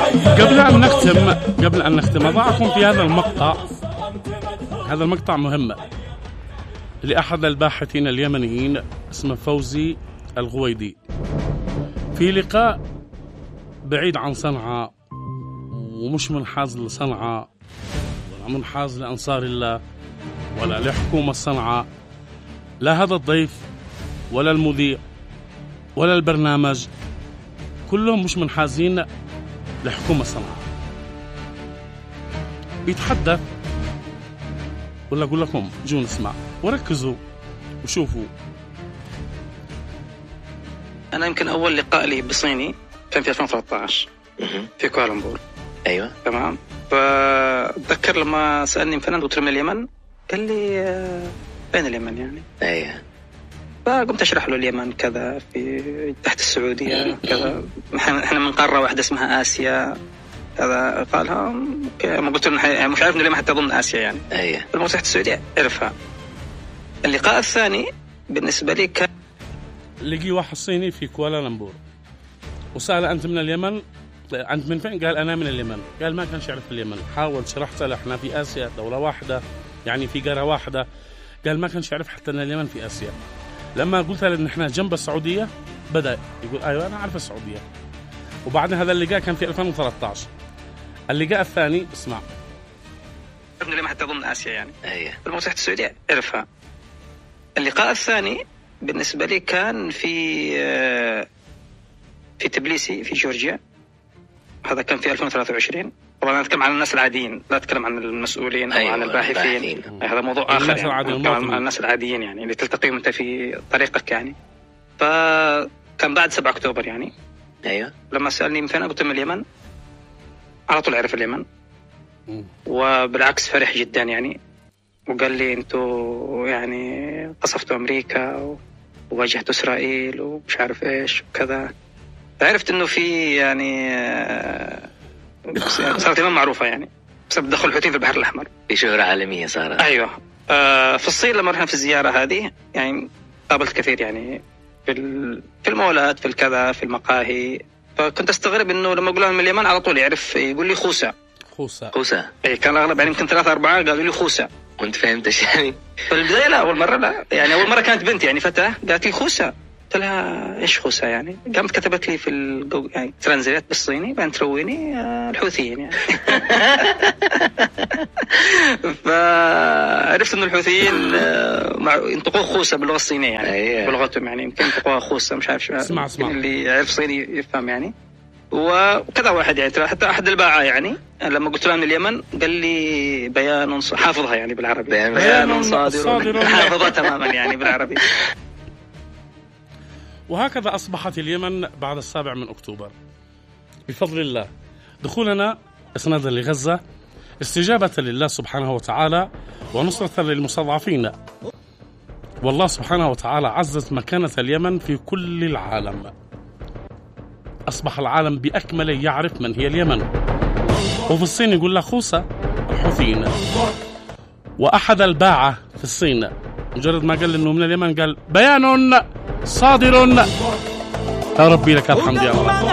قبل أن نختم أضعكم في هذا المقطع مهم لأحد الباحثين اليمنيين اسمه فوزي الغويدي في لقاء بعيد عن صنعاء ومش منحاز لصنعاء ولا منحاز لأنصار الله ولا لحكومة صنعاء. لا هذا الضيف ولا المذيع ولا البرنامج كلهم مش منحازين لحكومة صنعاء. بيتحدث ولا أقول لكم جو نسمع وركزوا وشوفوا. أنا يمكن أول لقاء لي بصيني كان في 2013 في كوالالمبور. أيوة تمام. فأتذكر لما سألني فنان قلت له من اليمن، قال لي بين اليمن يعني. أيوة. فقمت أشرح له اليمن كذا في تحت السعودية كذا، إحنا من قارة واحدة اسمها آسيا هذا. قالها ما قلت له يعني مش عارف إنه ليه ما حتى أظن آسيا يعني. أيوة. الموضوع تحت السعودية عرفها. اللقاء الثاني بالنسبة لي كان لقي واحد صيني في كوالالمبور وسأل أنت من اليمن؟ أنت من فين؟ قال أنا من اليمن. قال ما كانش يعرف اليمن. حاول شرحت له إحنا في آسيا دولة واحدة يعني في قارة واحدة. قال ما كانش يعرف حتى أن اليمن في آسيا. لما قلت له إن إحنا جنب السعودية بدأ يقول أيوة أنا عارف السعودية. وبعدين هذا اللقاء كان في 2013. اللقاء الثاني اسمع ابن ليه ما حتى أظن آسيا يعني. أيوة. الموضوع تحت السعودية عرفها. اللقاء الثاني بالنسبة لي كان في تبليسي في جورجيا. هذا كان في 2023. طبعا أنا أتكلم عن الناس العاديين، لا أتكلم عن المسؤولين أو عن الباحثين. هذا موضوع آخر يعني. عن الناس العاديين يعني اللي تلتقيهم أنت في طريقك يعني. فكان بعد 7 أكتوبر يعني. أيوة. لما سألني من فين قلت من اليمن، على طول عرف اليمن وبالعكس فرح جدا يعني. وقال لي أنتوا يعني قصفتوا أمريكا وواجهتوا إسرائيل ومش عارف إيش وكذا. عرفت إنه في يعني صارت اليمن معروفة يعني بسبب دخل الحوثيين في البحر الأحمر. في شهرة عالمية صارت. أيوة. في الصين لما رحنا في الزيارة هذه يعني قابلت كثير يعني في المولات في الكذا في المقاهي. فكنت أستغرب إنه لما أقول لهم من اليمن على طول يعرف يقول لي خوسة. إيه كان الأغلب يعني يمكن 3-4 قالوا لي خوسة. وأنت فهمتش يعني؟ في البداية لا، أول مرة لا يعني. أول مرة كانت بنت يعني فتاة قالت لي خوسة. قلت لها إيش خوسة يعني؟ قامت كتبت لي في يعني ترانزليت بالصيني بان ترويني الحوثيين يعني. فعرفت إنه الحوثيين ينطقوه خوسة باللغة الصينية يعني. بلغتهم يعني يمكن ينطقوها خوسة مش عارف شو. اسمع. اللي يعرف صيني يفهم يعني. وكذا واحد يعني حتى أحد الباعة يعني لما قلت له من اليمن قال لي بيان حافظها يعني بالعربي. بيان صادر حافظها تماما يعني بالعربي. وهكذا أصبحت اليمن بعد 7 أكتوبر بفضل الله دخولنا إسنادا لغزة، استجابة لله سبحانه وتعالى ونصرة للمستضعفين. والله سبحانه وتعالى عزز مكانة اليمن في كل العالم. أصبح العالم بأكمله يعرف من هي اليمن. وفي الصين يقول لك خوسة الحوثيين. وأحد الباعة في الصين مجرد ما قال إنه من اليمن قال بيان صادر. يا ربي لك الحمد يا الله.